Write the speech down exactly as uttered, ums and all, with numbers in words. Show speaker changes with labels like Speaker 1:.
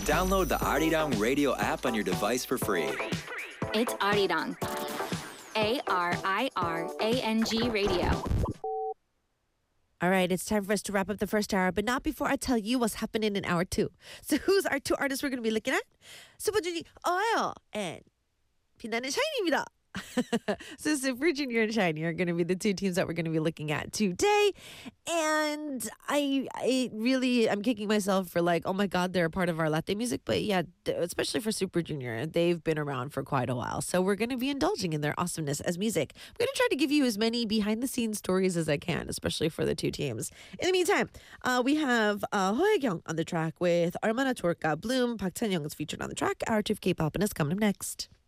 Speaker 1: Download the Arirang radio app on your device for free.
Speaker 2: It's Arirang. A R I R A N G Radio.
Speaker 3: All right, it's time for us to wrap up the first hour, but not before I tell you what's happening in hour two. So who's our two artists we're going to be looking at? Super Junior Oil and 빛나는 샤이니입니다. So Super Junior and SHINee are going to be the two teams that we're going to be looking at today. And I I really, I'm kicking myself for like, oh my God, they're a part of our Latte music. But yeah, especially for Super Junior, they've been around for quite a while. So we're going to be indulging in their awesomeness as music. I'm going to try to give you as many behind the scenes stories as I can, especially for the two teams. In the meantime, uh, we have uh, Hoyeong on the track with 얼마나 좋을까. Bloom, Park Chan-young is featured on the track. Hour two of K-pop and is coming up next.